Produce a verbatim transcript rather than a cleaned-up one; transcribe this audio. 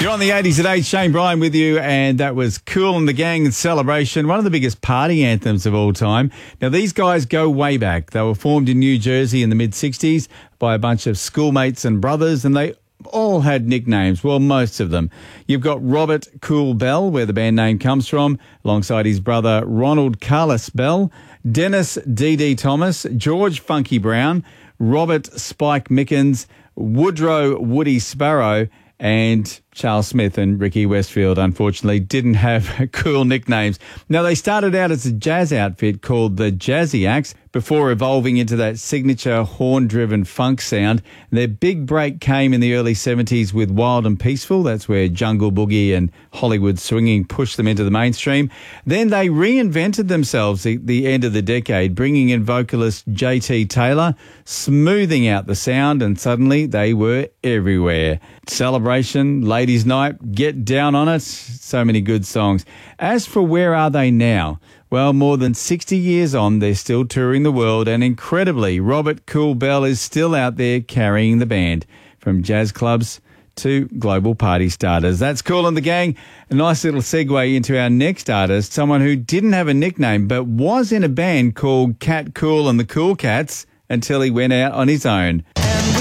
You're on the eighties at eight, Shane Bryan with you, and that was Kool and the Gang Celebration, one of the biggest party anthems of all time. Now, these guys go way back. They were formed in New Jersey in the mid-sixties by a bunch of schoolmates and brothers, and they all had nicknames, well, most of them. You've got Robert Kool Bell, where the band name comes from, alongside his brother Ronald Carlos Bell, Dennis D D Thomas, George Funky Brown, Robert Spike Mickens, Woodrow Woody Sparrow, and Charles Smith and Ricky Westfield, unfortunately, didn't have cool nicknames. Now, they started out as a jazz outfit called the Jazziacs before evolving into that signature horn-driven funk sound. Their big break came in the early seventies with Wild and Peaceful. That's where Jungle Boogie and Hollywood swinging pushed them into the mainstream. Then they reinvented themselves at the end of the decade, bringing in vocalist J T Taylor, smoothing out the sound, and suddenly they were everywhere. Celebration, Ladies' Night, Get Down on It, so many good songs. As for where are they now? Well, more than sixty years on, they're still touring the world, and incredibly, Robert Kool Bell is still out there carrying the band from jazz clubs to global party starters. That's Kool and the Gang. A nice little segue into our next artist, someone who didn't have a nickname but was in a band called Cat Kool and the Cool Cats until he went out on his own.